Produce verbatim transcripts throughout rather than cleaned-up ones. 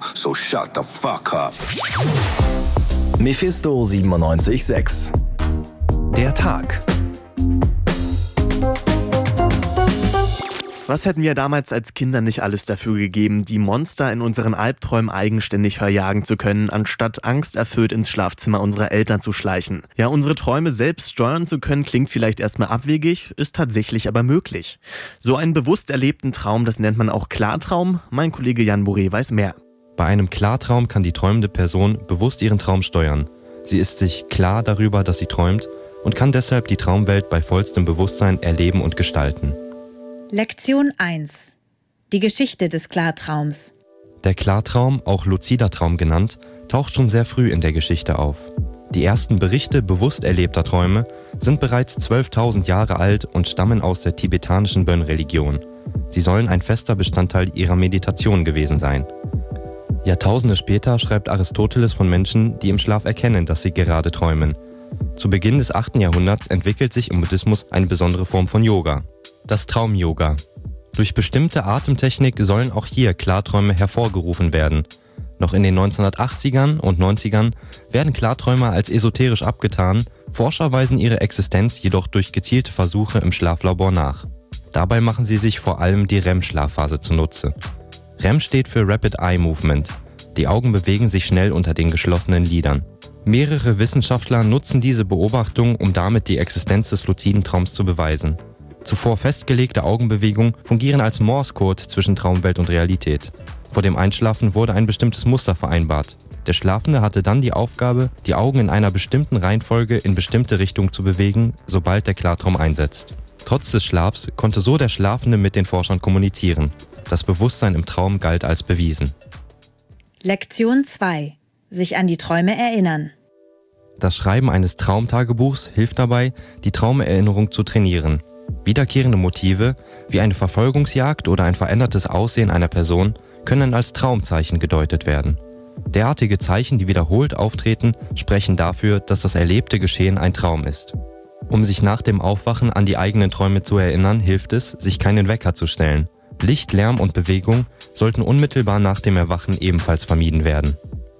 so shut the fuck up. Mephisto siebenundneunzig Komma sechs. Der Tag. Was hätten wir damals als Kinder nicht alles dafür gegeben, die Monster in unseren Albträumen eigenständig verjagen zu können, anstatt angsterfüllt ins Schlafzimmer unserer Eltern zu schleichen? Ja, unsere Träume selbst steuern zu können, klingt vielleicht erstmal abwegig, ist tatsächlich aber möglich. So einen bewusst erlebten Traum, das nennt man auch Klartraum. Mein Kollege Jan Boré weiß mehr. Bei einem Klartraum kann die träumende Person bewusst ihren Traum steuern. Sie ist sich klar darüber, dass sie träumt und kann deshalb die Traumwelt bei vollstem Bewusstsein erleben und gestalten. Lektion eins. Die Geschichte des Klartraums. Der Klartraum, auch luzider Traum genannt, taucht schon sehr früh in der Geschichte auf. Die ersten Berichte bewusst erlebter Träume sind bereits zwölftausend Jahre alt und stammen aus der tibetanischen Bön-Religion. Sie sollen ein fester Bestandteil ihrer Meditation gewesen sein. Jahrtausende später schreibt Aristoteles von Menschen, die im Schlaf erkennen, dass sie gerade träumen. Zu Beginn des achten Jahrhunderts entwickelt sich im Buddhismus eine besondere Form von Yoga. Das Traum-Yoga. Durch bestimmte Atemtechnik sollen auch hier Klarträume hervorgerufen werden. Noch in den neunzehnhundertachtzigern und neunzigern werden Klarträume als esoterisch abgetan, Forscher weisen ihre Existenz jedoch durch gezielte Versuche im Schlaflabor nach. Dabei machen sie sich vor allem die R E M-Schlafphase zunutze. R E M steht für Rapid Eye Movement. Die Augen bewegen sich schnell unter den geschlossenen Lidern. Mehrere Wissenschaftler nutzen diese Beobachtung, um damit die Existenz des luziden Traums zu beweisen. Zuvor festgelegte Augenbewegungen fungieren als Morse-Code zwischen Traumwelt und Realität. Vor dem Einschlafen wurde ein bestimmtes Muster vereinbart. Der Schlafende hatte dann die Aufgabe, die Augen in einer bestimmten Reihenfolge in bestimmte Richtungen zu bewegen, sobald der Klartraum einsetzt. Trotz des Schlafs konnte so der Schlafende mit den Forschern kommunizieren. Das Bewusstsein im Traum galt als bewiesen. Lektion zwei. Sich an die Träume erinnern. Das Schreiben eines Traumtagebuchs hilft dabei, die Traumerinnerung zu trainieren. Wiederkehrende Motive, wie eine Verfolgungsjagd oder ein verändertes Aussehen einer Person, können als Traumzeichen gedeutet werden. Derartige Zeichen, die wiederholt auftreten, sprechen dafür, dass das erlebte Geschehen ein Traum ist. Um sich nach dem Aufwachen an die eigenen Träume zu erinnern, hilft es, sich keinen Wecker zu stellen. Licht, Lärm und Bewegung sollten unmittelbar nach dem Erwachen ebenfalls vermieden werden.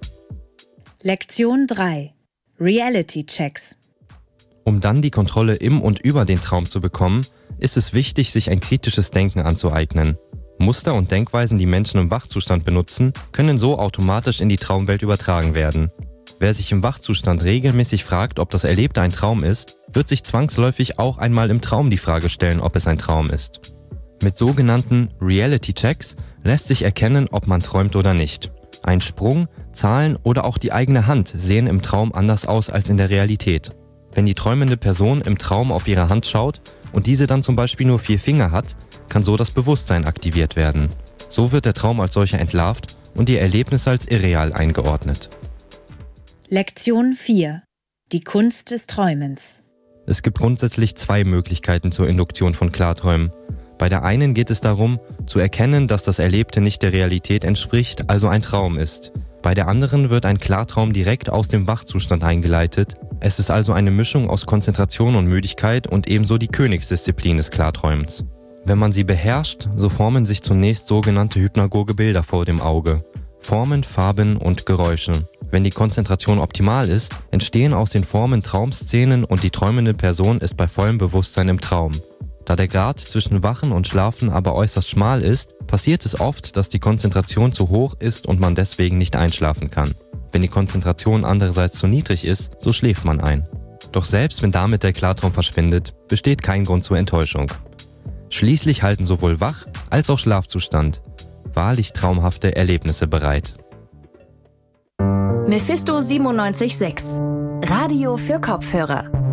Lektion drei. Reality Checks. Um dann die Kontrolle im und über den Traum zu bekommen, ist es wichtig, sich ein kritisches Denken anzueignen. Muster und Denkweisen, die Menschen im Wachzustand benutzen, können so automatisch in die Traumwelt übertragen werden. Wer sich im Wachzustand regelmäßig fragt, ob das Erlebte ein Traum ist, wird sich zwangsläufig auch einmal im Traum die Frage stellen, ob es ein Traum ist. Mit sogenannten Reality-Checks lässt sich erkennen, ob man träumt oder nicht. Ein Sprung, Zahlen oder auch die eigene Hand sehen im Traum anders aus als in der Realität. Wenn die träumende Person im Traum auf ihre Hand schaut und diese dann zum Beispiel nur vier Finger hat, kann so das Bewusstsein aktiviert werden. So wird der Traum als solcher entlarvt und die Erlebnisse als irreal eingeordnet. Lektion vier. Die Kunst des Träumens. Es gibt grundsätzlich zwei Möglichkeiten zur Induktion von Klarträumen. Bei der einen geht es darum, zu erkennen, dass das Erlebte nicht der Realität entspricht, also ein Traum ist. Bei der anderen wird ein Klartraum direkt aus dem Wachzustand eingeleitet. Es ist also eine Mischung aus Konzentration und Müdigkeit und ebenso die Königsdisziplin des Klarträumens. Wenn man sie beherrscht, so formen sich zunächst sogenannte hypnagoge Bilder vor dem Auge. Formen, Farben und Geräusche. Wenn die Konzentration optimal ist, entstehen aus den Formen Traumszenen und die träumende Person ist bei vollem Bewusstsein im Traum. Da der Grad zwischen Wachen und Schlafen aber äußerst schmal ist, passiert es oft, dass die Konzentration zu hoch ist und man deswegen nicht einschlafen kann. Wenn die Konzentration andererseits zu niedrig ist, so schläft man ein. Doch selbst wenn damit der Klartraum verschwindet, besteht kein Grund zur Enttäuschung. Schließlich halten sowohl Wach- als auch Schlafzustand wahrlich traumhafte Erlebnisse bereit. Mephisto siebenundneunzig Komma sechs. Radio für Kopfhörer.